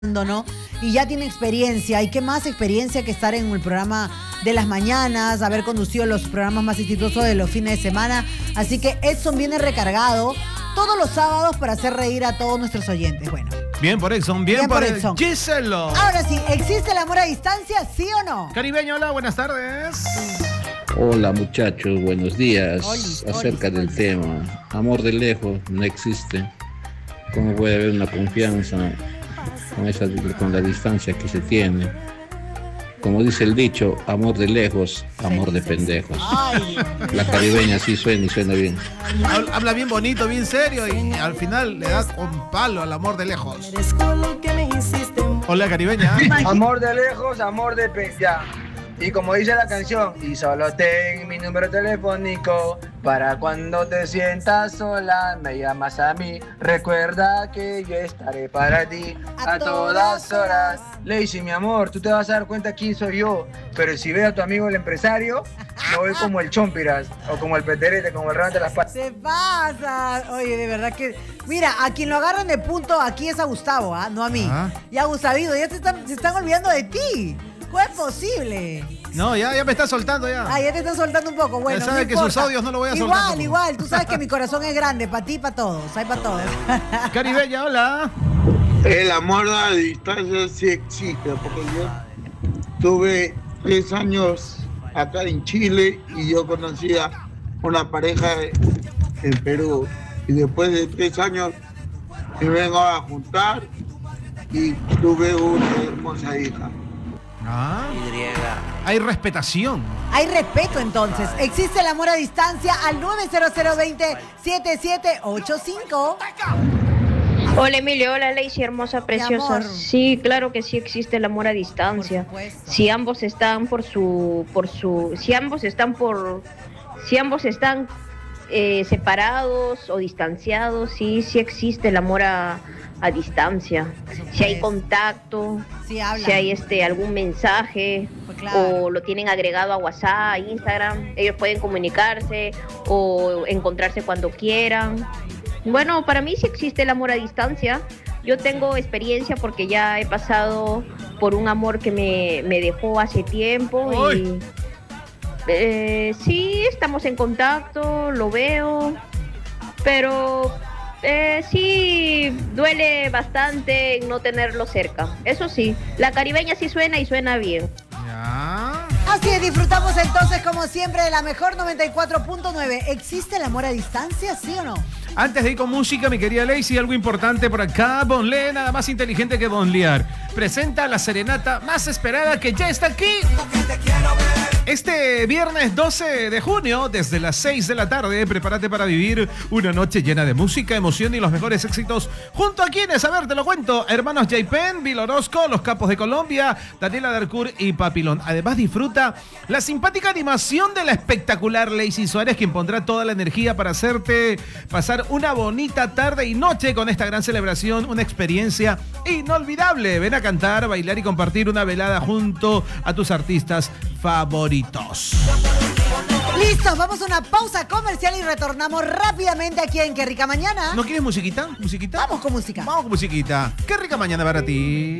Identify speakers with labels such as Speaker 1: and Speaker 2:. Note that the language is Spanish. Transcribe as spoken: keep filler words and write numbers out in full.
Speaker 1: ¿no? Y ya tiene experiencia, y qué más experiencia que estar en el programa de las mañanas, haber conducido los programas más exitosos de los fines de semana. Así que Edson viene recargado todos los sábados para hacer reír a todos nuestros oyentes. Bueno.
Speaker 2: Bien por Edson, bien, bien por, por Edson. Giselo.
Speaker 1: Ahora sí, ¿existe el amor a distancia, sí o no?
Speaker 2: Caribeño, hola, buenas tardes.
Speaker 3: Hola muchachos, buenos días.
Speaker 1: Olis,
Speaker 3: Acerca
Speaker 1: olis,
Speaker 3: del
Speaker 1: olis.
Speaker 3: tema, amor de lejos no existe. ¿Cómo puede haber una confianza con, esa, con la distancia que se tiene? Como dice el dicho, amor de lejos, amor de pendejos.
Speaker 1: Ay.
Speaker 3: La caribeña sí suena y suena bien.
Speaker 2: Habla bien bonito, bien serio y al final le das un palo al amor de lejos. Hola caribeña.
Speaker 4: Amor de lejos, amor de pendeja. Y como dice la canción, y solo ten mi número telefónico para cuando te sientas sola, me llamas a mí. Recuerda que yo estaré para ti a, a todas horas. Lacey, mi amor, tú te vas a dar cuenta quién soy yo, pero si veo a tu amigo el empresario, me voy como el Chompiras o como el Peterete, como el Rante de las Patas.
Speaker 1: Se pasa. Oye, de verdad que... Mira, a quien lo agarran de punto aquí es a Gustavo, ¿ah? No a mí.
Speaker 2: ¿Ah?
Speaker 1: Y a Gustavito, ya se están, se están olvidando de ti. ¿Cómo es posible?
Speaker 2: No, ya, ya me está soltando ya.
Speaker 1: Ah, ya te están soltando un poco. Bueno,
Speaker 2: ya sabes
Speaker 1: no
Speaker 2: que
Speaker 1: importa.
Speaker 2: sus audios no lo voy a
Speaker 1: igual,
Speaker 2: soltar. Igual,
Speaker 1: igual. Tú sabes que mi corazón es grande, para ti y para todos. Hay para todos.
Speaker 2: Caribeña, hola.
Speaker 5: El amor a la distancia sí existe, porque yo tuve tres años acá en Chile y yo conocía una pareja en Perú. Y después de tres años me vengo a juntar y tuve una hermosa hija.
Speaker 2: Ah, hay respetación.
Speaker 1: Hay respeto entonces. Existe el amor a distancia al nueve cero cero dos cero siete siete ocho cinco.
Speaker 6: Hola Emilio, hola Lacey, hermosa, preciosa.
Speaker 1: amor.
Speaker 6: Sí, claro que sí existe el amor a distancia.
Speaker 1: Por supuesto.
Speaker 6: Si ambos están por su, por su, si ambos están por, si ambos están eh, separados o distanciados, sí, sí existe el amor a, a distancia. Si hay contacto,
Speaker 1: Sí, hablan.
Speaker 6: si hay este algún mensaje
Speaker 1: Pues claro.
Speaker 6: o lo tienen agregado a WhatsApp, a Instagram, ellos pueden comunicarse o encontrarse cuando quieran. Bueno, para mí sí existe el amor a distancia. Yo tengo experiencia porque ya he pasado por un amor que me, me dejó hace tiempo.
Speaker 2: ¡Ay!
Speaker 6: Y eh, sí, estamos en contacto, lo veo, pero eh, sí duele bastante no tenerlo cerca. Eso sí, la caribeña sí suena y suena bien.
Speaker 2: Ya.
Speaker 1: Así es, disfrutamos entonces como siempre de la mejor noventa y cuatro punto nueve. ¿Existe el amor a distancia, sí o no?
Speaker 2: Antes de ir con música, mi querida Lacey, algo importante por acá. Bonle, nada más inteligente que bonlear. Presenta la serenata más esperada que ya está aquí. Este viernes doce de junio, desde las seis de la tarde, prepárate para vivir una noche llena de música, emoción y los mejores éxitos. Junto a quienes, a ver, te lo cuento. Hermanos J-Pen, Vil Orozco, Los Capos de Colombia, Daniela Darcourt y Papilón. Además, disfruta la simpática animación de la espectacular Lacey Suárez, quien pondrá toda la energía para hacerte pasar una bonita tarde y noche con esta gran celebración, una experiencia inolvidable. Ven a cantar, bailar y compartir una velada junto a tus artistas favoritos.
Speaker 1: Listo, vamos a una pausa comercial y retornamos rápidamente aquí en Qué Rica Mañana.
Speaker 2: ¿No quieres musiquita? ¿Musiquita?
Speaker 1: Vamos con música.
Speaker 2: Vamos con musiquita. Qué rica mañana para ti.